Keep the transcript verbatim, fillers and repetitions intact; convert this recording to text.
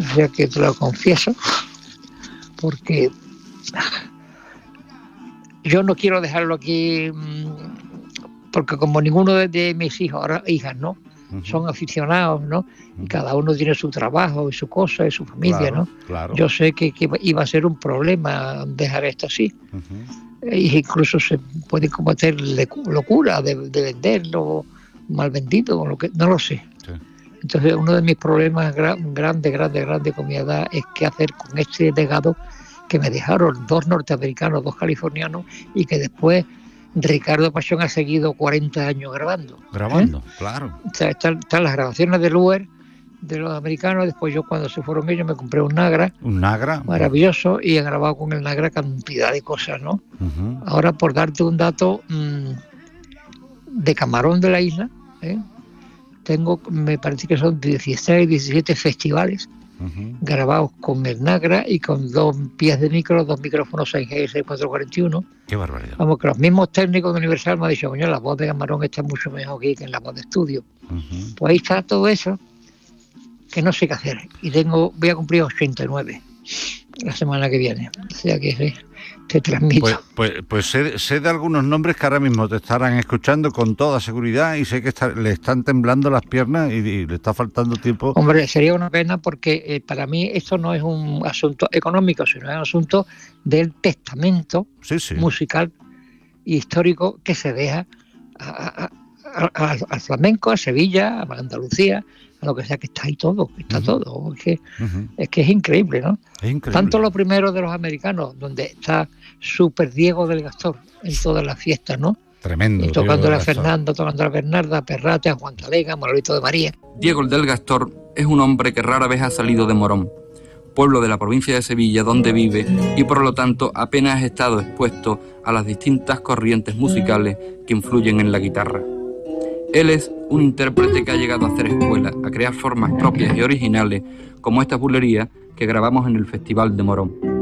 O sea que te lo confieso, porque yo no quiero dejarlo aquí, porque como ninguno de, de mis hijos, ahora hijas, ¿no? Uh-huh. Son aficionados, ¿no? Uh-huh. Y cada uno tiene su trabajo y su cosa y su familia, claro, ¿no? Claro. Yo sé que, que iba a ser un problema dejar esto así. Uh-huh. E incluso se puede cometer locura de, de venderlo mal vendido o lo que, no lo sé. Sí. Entonces uno de mis problemas gra- grandes, grandes, grandes con mi edad es qué hacer con este legado que me dejaron dos norteamericanos, dos californianos, y que después Ricardo Pachón ha seguido cuarenta años grabando. Grabando, ¿eh? Claro. O sea, están, están las grabaciones de Luer, de los americanos. Después yo, cuando se fueron ellos, me compré un Nagra. Un Nagra. Maravilloso, y he grabado con el Nagra cantidad de cosas, ¿no? Uh-huh. Ahora, por darte un dato, mmm, de Camarón de la Isla, ¿eh? tengo, me parece que son dieciséis, diecisiete festivales uh-huh. grabados con el Nagra y con dos pies de micro, dos micrófonos seis G seis cuatro cuarenta y uno. Qué barbaridad. Vamos, que los mismos técnicos de Universal me han dicho, coño, la voz de Camarón está mucho mejor que en la voz de estudio. Uh-huh. Pues ahí está todo eso, que no sé qué hacer. Y tengo, voy a cumplir ochenta y nueve la semana que viene. O sea que sí, te transmito. Pues, pues, pues sé, sé de algunos nombres que ahora mismo te estarán escuchando con toda seguridad, y sé que está, le están temblando las piernas y, y le está faltando tiempo. Hombre, sería una pena, porque eh, para mí esto no es un asunto económico, sino es un asunto del testamento sí, sí. musical y histórico que se deja a, a, a, a, al flamenco, a Sevilla, a Andalucía, a lo que sea, que está ahí todo, está uh-huh. todo. Es que, uh-huh. es que es increíble, ¿no? Es increíble. Tanto lo primero de los americanos, donde está Super Diego del Gastor en todas las fiestas, ¿no? Tremendo. Y tocándole a Fernando, tocándole a Bernarda, a Perrate, a Juan Talega, a Manolito de María. Diego el del Gastor es un hombre que rara vez ha salido de Morón, pueblo de la provincia de Sevilla donde vive, y por lo tanto apenas ha estado expuesto a las distintas corrientes musicales que influyen en la guitarra. Él es un intérprete que ha llegado a hacer escuela, a crear formas propias y originales, como esta bulería que grabamos en el Festival de Morón.